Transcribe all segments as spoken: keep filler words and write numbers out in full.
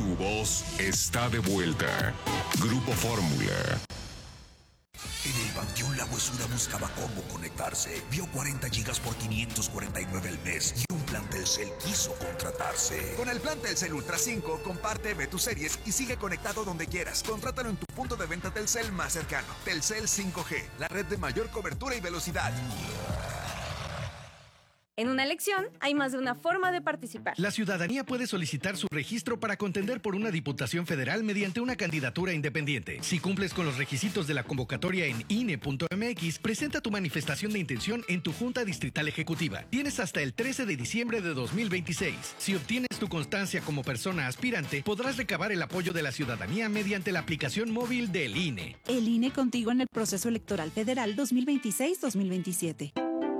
Tu voz está de vuelta. Grupo Fórmula. En el Panteón La Huesuda buscaba cómo conectarse. Vio cuarenta gigas por quinientos cuarenta y nueve al mes y un plan Telcel quiso contratarse. Con el plan Telcel Ultra cinco, comparte, ve tus series y sigue conectado donde quieras. Contrátalo en tu punto de venta Telcel más cercano. Telcel cinco G, la red de mayor cobertura y velocidad. En una elección hay más de una forma de participar. La ciudadanía puede solicitar su registro para contender por una diputación federal mediante una candidatura independiente. Si cumples con los requisitos de la convocatoria en I N E punto M X, presenta tu manifestación de intención en tu Junta Distrital Ejecutiva. Tienes hasta el trece de diciembre de dos mil veintiséis. Si obtienes tu constancia como persona aspirante, podrás recabar el apoyo de la ciudadanía mediante la aplicación móvil del I N E. El I N E contigo en el proceso electoral federal dos mil veintiséis dos mil veintisiete.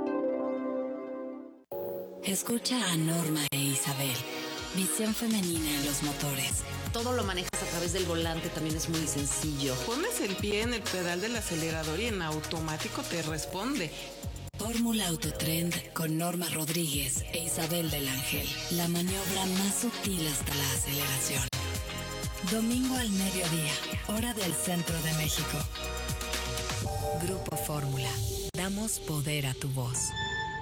Escucha a Norma e Isabel. Visión femenina en los motores. Todo lo manejas a través del volante, también es muy sencillo. Pones el pie en el pedal del acelerador y en automático te responde. Fórmula Autotrend con Norma Rodríguez e Isabel del Ángel. La maniobra más sutil hasta la aceleración. Domingo al mediodía, hora del centro de México. Grupo Fórmula. Damos poder a tu voz.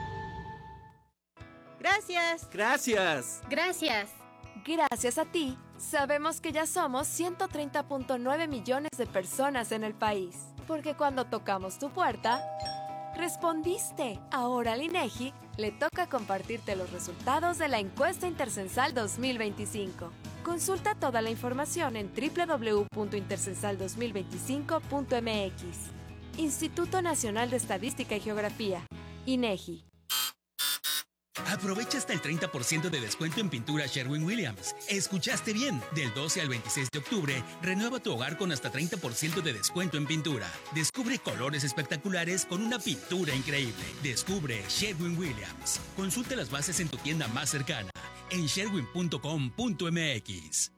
Gracias. Gracias. Gracias. Gracias a ti, sabemos que ya somos ciento treinta punto nueve millones de personas en el país. Porque cuando tocamos tu puerta, respondiste. Ahora al INEGI le toca compartirte los resultados de la encuesta intercensal dos mil veinticinco. Consulta toda la información en doble u doble u doble u punto intercensal dos mil veinticinco punto m x. Instituto Nacional de Estadística y Geografía, INEGI. Aprovecha hasta el treinta por ciento de descuento en pintura Sherwin-Williams. Escuchaste bien. Del doce al veintiséis de octubre, renueva tu hogar con hasta treinta por ciento de descuento en pintura. Descubre colores espectaculares con una pintura increíble. Descubre Sherwin-Williams. Consulta las bases en tu tienda más cercana, en sherwin punto com punto m x.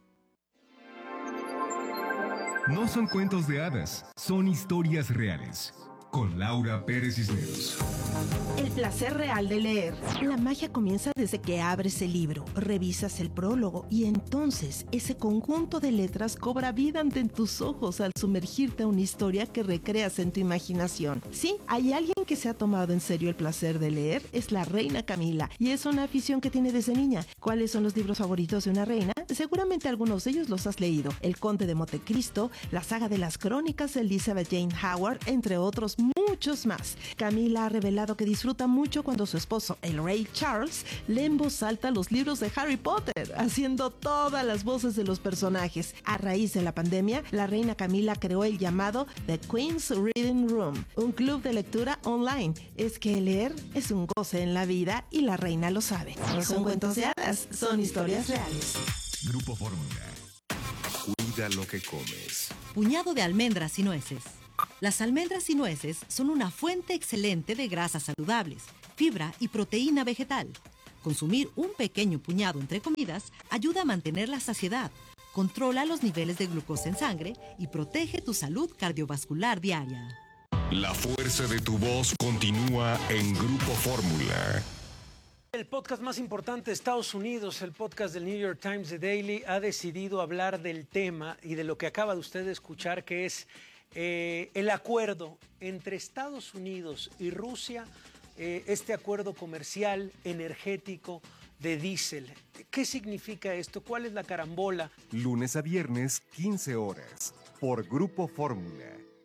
No son cuentos de hadas, son historias reales. Con Laura Pérez Cisneros. El placer real de leer. La magia comienza desde que abres el libro, revisas el prólogo y entonces ese conjunto de letras cobra vida ante tus ojos al sumergirte a una historia que recreas en tu imaginación. Sí, hay alguien que se ha tomado en serio el placer de leer, es la reina Camila, y es una afición que tiene desde niña. ¿Cuáles son los libros favoritos de una reina? Seguramente algunos de ellos los has leído. El Conde de Montecristo, la saga de las crónicas de Elizabeth Jane Howard, entre otros muchos más. Camila ha revelado que disfruta mucho cuando su esposo, el rey Charles, lee en voz alta los libros de Harry Potter, haciendo todas las voces de los personajes. A raíz de la pandemia, la reina Camila creó el llamado The Queen's Reading Room, un club de lectura online. Es que leer es un goce en la vida y la reina lo sabe. No son cuentos de hadas, son historias reales. Grupo Fórmula. Cuida lo que comes. Puñado de almendras y nueces. Las almendras y nueces son una fuente excelente de grasas saludables, fibra y proteína vegetal. Consumir un pequeño puñado entre comidas ayuda a mantener la saciedad, controla los niveles de glucosa en sangre y protege tu salud cardiovascular diaria. La fuerza de tu voz continúa en Grupo Fórmula. El podcast más importante de Estados Unidos, el podcast del New York Times The Daily, ha decidido hablar del tema y de lo que acaba de usted de escuchar, que es eh, el acuerdo entre Estados Unidos y Rusia, eh, este acuerdo comercial, energético, de diésel. ¿Qué significa esto? ¿Cuál es la carambola? Lunes a viernes, quince horas, por Grupo Fórmula.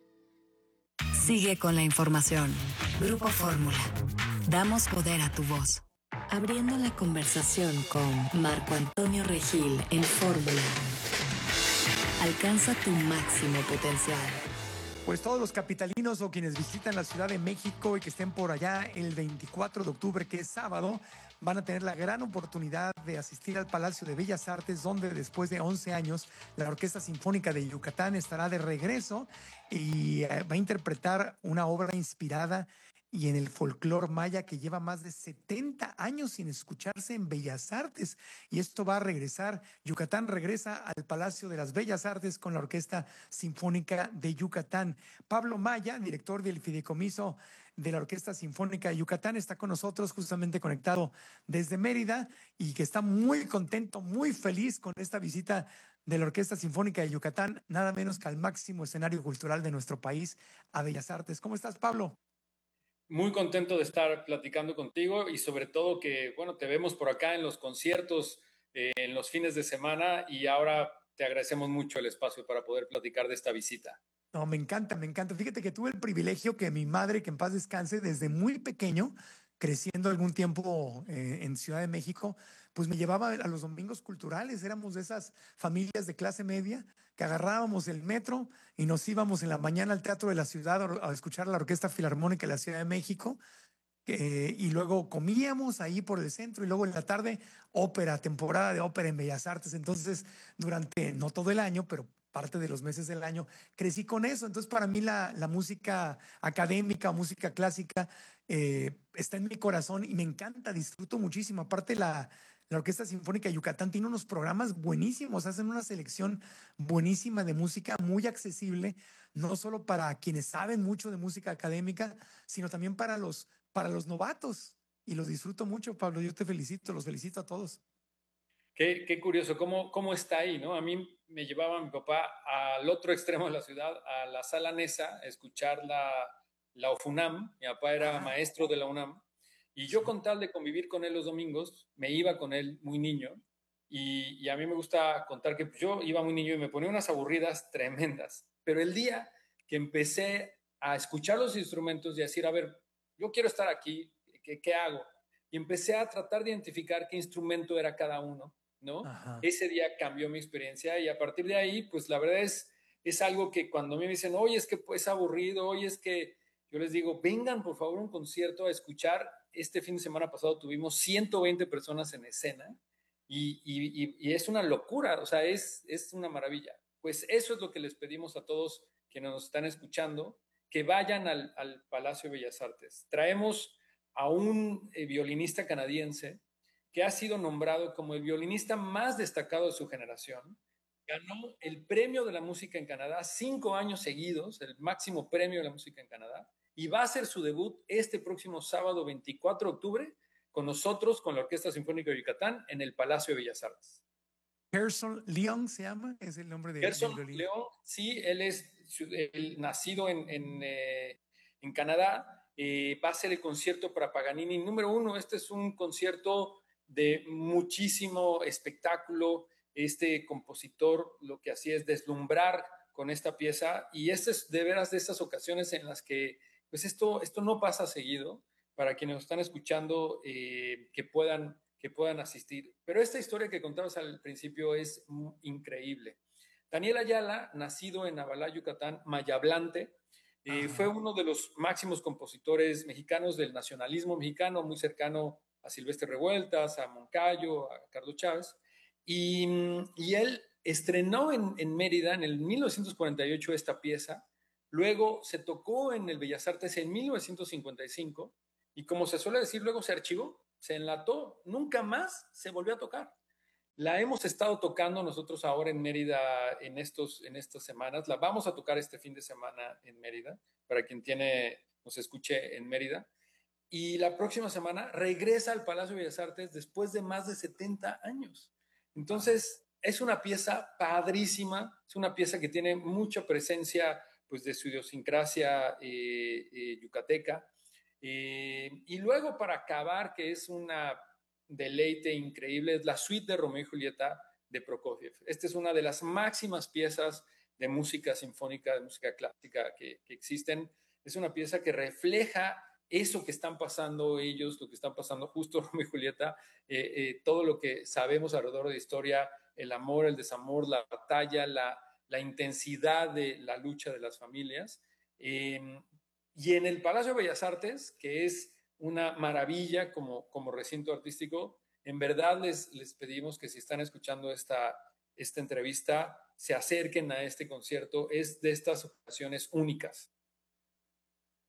Sigue con la información. Grupo Fórmula. Damos poder a tu voz. Abriendo la conversación con Marco Antonio Regil en Fórmula. Alcanza tu máximo potencial. Pues todos los capitalinos o quienes visitan la Ciudad de México y que estén por allá el veinticuatro de octubre, que es sábado, van a tener la gran oportunidad de asistir al Palacio de Bellas Artes, donde después de once años la Orquesta Sinfónica de Yucatán estará de regreso y va a interpretar una obra inspirada y en el folclor maya que lleva más de setenta años sin escucharse en Bellas Artes. Y esto va a regresar. Yucatán regresa al Palacio de las Bellas Artes con la Orquesta Sinfónica de Yucatán. Pablo Maya, director del Fideicomiso de la Orquesta Sinfónica de Yucatán, está con nosotros justamente conectado desde Mérida y que está muy contento, muy feliz con esta visita de la Orquesta Sinfónica de Yucatán, nada menos que al máximo escenario cultural de nuestro país, a Bellas Artes. ¿Cómo estás, Pablo? Muy contento de estar platicando contigo y sobre todo que, bueno, te vemos por acá en los conciertos, eh, en los fines de semana y ahora te agradecemos mucho el espacio para poder platicar de esta visita. No, me encanta, me encanta. Fíjate que tuve el privilegio que mi madre, que en paz descanse, desde muy pequeño, creciendo algún tiempo eh, en Ciudad de México, pues me llevaba a los domingos culturales. Éramos de esas familias de clase media que agarrábamos el metro y nos íbamos en la mañana al Teatro de la Ciudad a escuchar la Orquesta Filarmónica de la Ciudad de México. Eh, y luego comíamos ahí por el centro y luego en la tarde ópera, temporada de ópera en Bellas Artes. Entonces, durante, no todo el año, pero parte de los meses del año, crecí con eso. Entonces, para mí la, la música académica, música clásica, eh, está en mi corazón y me encanta, disfruto muchísimo. Aparte, la, la Orquesta Sinfónica de Yucatán tiene unos programas buenísimos, hacen una selección buenísima de música, muy accesible, no solo para quienes saben mucho de música académica, sino también para los, para los novatos. Y los disfruto mucho, Pablo. Yo te felicito, los felicito a todos. Qué, qué curioso, ¿cómo, cómo está ahí, ¿no? A mí me llevaba mi papá al otro extremo de la ciudad, a la Sala Nesa, a escuchar la, la UFUNAM. Mi papá era maestro de la UNAM. Y yo, con tal de convivir con él los domingos, me iba con él muy niño. Y, y a mí me gusta contar que pues, yo iba muy niño y me ponía unas aburridas tremendas. Pero el día que empecé a escuchar los instrumentos y a decir, a ver, yo quiero estar aquí, ¿qué, qué hago? Y empecé a tratar de identificar qué instrumento era cada uno, ¿no? Ajá. Ese día cambió mi experiencia y a partir de ahí, pues la verdad es, es algo que cuando me dicen, oye, es que es aburrido, oye, es que yo les digo, vengan por favor a un concierto a escuchar. Este fin de semana pasado tuvimos ciento veinte personas en escena y, y, y es una locura, o sea, es, es una maravilla. Pues eso es lo que les pedimos a todos quienes nos están escuchando, que vayan al, al Palacio de Bellas Artes. Traemos a un eh, violinista canadiense que ha sido nombrado como el violinista más destacado de su generación. Ganó el premio de la música en Canadá cinco años seguidos, el máximo premio de la música en Canadá, y va a hacer su debut este próximo sábado veinticuatro de octubre con nosotros, con la Orquesta Sinfónica de Yucatán, en el Palacio de Bellas Artes. Gerson León se llama, es el nombre de Gerson León, sí, él es él, nacido en, en, eh, en Canadá. Eh, va a ser el concierto para Paganini número uno. Este es un concierto de muchísimo espectáculo. Este compositor lo que hacía es deslumbrar con esta pieza y este es de veras de estas ocasiones en las que pues esto, esto no pasa seguido para quienes nos están escuchando eh, que, puedan, que puedan asistir. Pero esta historia que contabas al principio es increíble. Daniel Ayala, nacido en Abalá, Yucatán, mayablante, eh, fue uno de los máximos compositores mexicanos del nacionalismo mexicano, muy cercano a Silvestre Revueltas, a Moncayo, a Carlos Chávez. Y, y él estrenó en, en Mérida en el mil novecientos cuarenta y ocho esta pieza, luego se tocó en el Bellas Artes en mil novecientos cincuenta y cinco y como se suele decir, luego se archivó, se enlató, nunca más se volvió a tocar. La hemos estado tocando nosotros ahora en Mérida en, estos, en estas semanas, la vamos a tocar este fin de semana en Mérida, para quien tiene, nos escuche en Mérida, y la próxima semana regresa al Palacio de Bellas Artes después de más de setenta años. Entonces, es una pieza padrísima, es una pieza que tiene mucha presencia pues, de su idiosincrasia eh, eh, yucateca. Eh, y luego, para acabar, que es una deleite increíble, es la suite de Romeo y Julieta de Prokofiev. Esta es una de las máximas piezas de música sinfónica, de música clásica que, que existen. Es una pieza que refleja eso que están pasando ellos, lo que están pasando justo Romeo y Julieta, eh, eh, todo lo que sabemos alrededor de la historia, el amor, el desamor, la batalla, la, la intensidad de la lucha de las familias. Eh, y en el Palacio de Bellas Artes, que es una maravilla como, como recinto artístico, en verdad les, les pedimos que si están escuchando esta, esta entrevista, se acerquen a este concierto. Es de estas ocasiones únicas.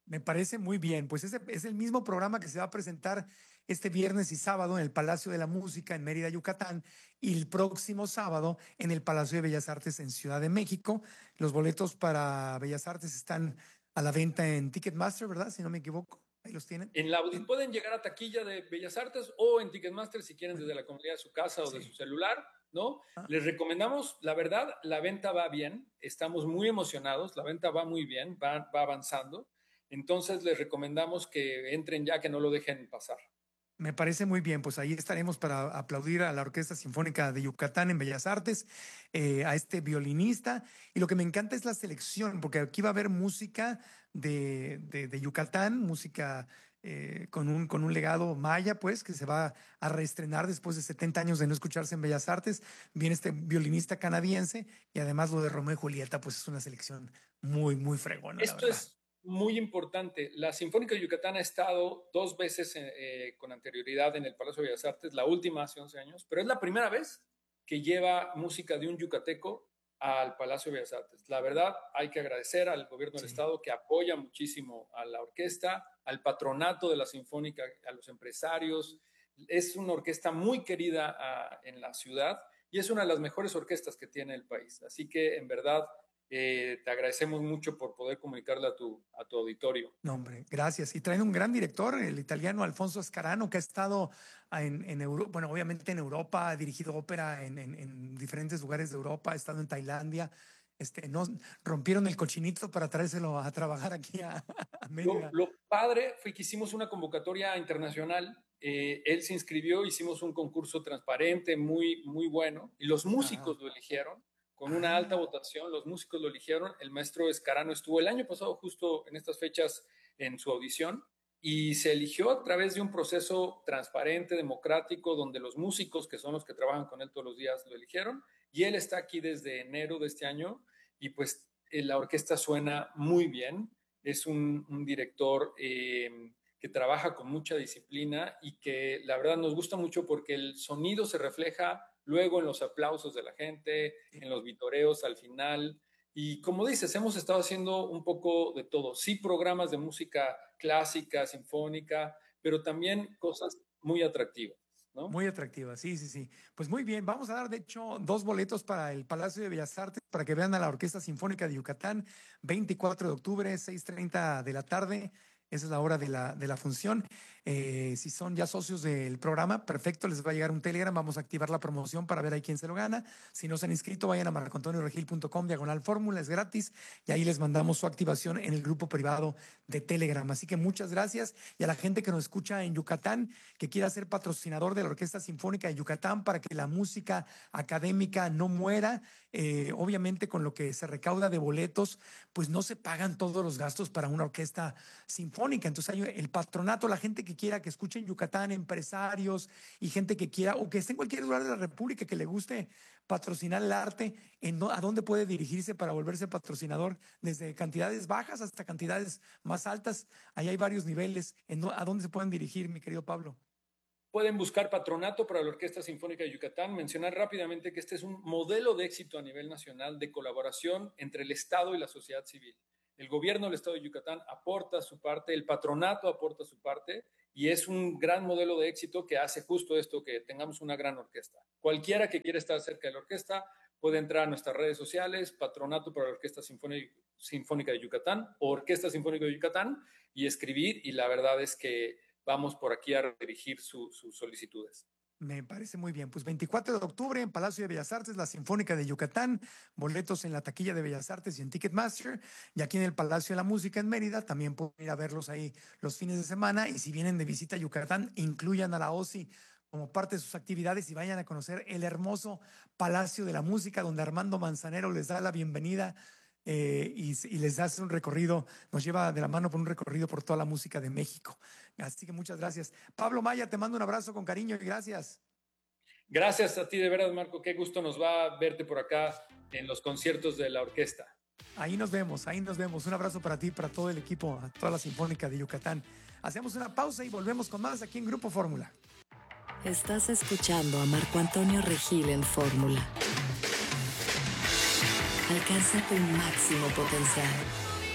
Me parece muy bien. Pues ese es el mismo programa que se va a presentar este viernes y sábado en el Palacio de la Música en Mérida, Yucatán, y el próximo sábado en el Palacio de Bellas Artes en Ciudad de México. Los boletos para Bellas Artes están a la venta en Ticketmaster, ¿verdad? Si no me equivoco. Ahí los tienen. En la, pueden llegar a taquilla de Bellas Artes o en Ticketmaster si quieren desde la comodidad de su casa o sí. de su celular, ¿no? Ah. Les recomendamos, la verdad, la venta va bien, estamos muy emocionados, la venta va muy bien, va, va avanzando. Entonces les recomendamos que entren ya, que no lo dejen pasar. Me parece muy bien, pues ahí estaremos para aplaudir a la Orquesta Sinfónica de Yucatán en Bellas Artes, eh, a este violinista. Y lo que me encanta es la selección, porque aquí va a haber música de, de, de Yucatán, música eh, con, un, con un legado maya, pues, que se va a reestrenar después de setenta años de no escucharse en Bellas Artes. Viene este violinista canadiense y además lo de Romeo y Julieta, pues es una selección muy, muy fregona. Esto la verdad. es muy importante. La Sinfónica de Yucatán ha estado dos veces eh, con anterioridad en el Palacio de Bellas Artes, la última hace once años, pero es la primera vez que lleva música de un yucateco al Palacio de Bellas Artes. La verdad, hay que agradecer al gobierno del sí. estado que apoya muchísimo a la orquesta, al patronato de la Sinfónica, a los empresarios. Es una orquesta muy querida a, en la ciudad y es una de las mejores orquestas que tiene el país. Así que, en verdad, Eh, te agradecemos mucho por poder comunicarle a tu, a tu auditorio. No, hombre, gracias. Y traen un gran director, el italiano Alfonso Ascarano, que ha estado en, en Europa, bueno, obviamente en Europa, ha dirigido ópera en, en, en diferentes lugares de Europa, ha estado en Tailandia. Este, no, rompieron el cochinito para traérselo a trabajar aquí a, a Mérida. Lo, lo padre fue que hicimos una convocatoria internacional. Eh, él se inscribió, hicimos un concurso transparente, muy, muy bueno, y los músicos ah. lo eligieron. Con una alta votación, los músicos lo eligieron. El maestro Escarano estuvo el año pasado justo en estas fechas en su audición y se eligió a través de un proceso transparente, democrático, donde los músicos, que son los que trabajan con él todos los días, lo eligieron. Y él está aquí desde enero de este año y pues eh, la orquesta suena muy bien. Es un, un director eh, que trabaja con mucha disciplina y que la verdad nos gusta mucho porque el sonido se refleja luego en los aplausos de la gente, en los vitoreos al final. Y como dices, hemos estado haciendo un poco de todo. Sí, programas de música clásica, sinfónica, pero también cosas muy atractivas, ¿no? Muy atractivas, sí, sí, sí. Pues muy bien, vamos a dar, de hecho, dos boletos para el Palacio de Bellas Artes para que vean a la Orquesta Sinfónica de Yucatán, veinticuatro de octubre, seis treinta de la tarde. Esa es la hora de la, de la función. Eh, si son ya socios del programa, perfecto, les va a llegar un Telegram, vamos a activar la promoción para ver a quién se lo gana. Si no se han inscrito, vayan a marcoantonioregil punto com, diagonal fórmula, es gratis, y ahí les mandamos su activación en el grupo privado de Telegram. Así que muchas gracias, y a la gente que nos escucha en Yucatán, que quiera ser patrocinador de la Orquesta Sinfónica de Yucatán para que la música académica no muera, eh, obviamente con lo que se recauda de boletos, pues no se pagan todos los gastos para una orquesta sinfónica. Entonces hay el patronato, la gente que quiera que escuche en Yucatán, empresarios y gente que quiera o que esté en cualquier lugar de la República que le guste patrocinar el arte, en no, ¿a dónde puede dirigirse para volverse patrocinador? Desde cantidades bajas hasta cantidades más altas. Ahí hay varios niveles. En no, ¿a dónde se pueden dirigir, mi querido Pablo? Pueden buscar patronato para la Orquesta Sinfónica de Yucatán. Mencionar rápidamente que este es un modelo de éxito a nivel nacional de colaboración entre el Estado y la sociedad civil. El gobierno del Estado de Yucatán aporta su parte, el patronato aporta su parte, y es un gran modelo de éxito que hace justo esto, que tengamos una gran orquesta. Cualquiera que quiera estar cerca de la orquesta puede entrar a nuestras redes sociales, Patronato para la Orquesta Sinfónica de Yucatán o Orquesta Sinfónica de Yucatán, y escribir, y la verdad es que vamos por aquí a dirigir su, sus solicitudes. Me parece muy bien. Pues veinticuatro de octubre en Palacio de Bellas Artes, la Sinfónica de Yucatán, boletos en la taquilla de Bellas Artes y en Ticketmaster, y aquí en el Palacio de la Música en Mérida, también pueden ir a verlos ahí los fines de semana, y si vienen de visita a Yucatán, incluyan a la O S I como parte de sus actividades y vayan a conocer el hermoso Palacio de la Música, donde Armando Manzanero les da la bienvenida eh, y, y les hace un recorrido, nos lleva de la mano por un recorrido por toda la música de México. Así que muchas gracias. Pablo Maya, te mando un abrazo con cariño y gracias. Gracias a ti, de verdad, Marco. Qué gusto nos va verte por acá en los conciertos de la orquesta. Ahí nos vemos, ahí nos vemos. Un abrazo para ti, para todo el equipo, a toda la Sinfónica de Yucatán. Hacemos una pausa y volvemos con más aquí en Grupo Fórmula. Estás escuchando a Marco Antonio Regil en Fórmula. Alcanza tu máximo potencial.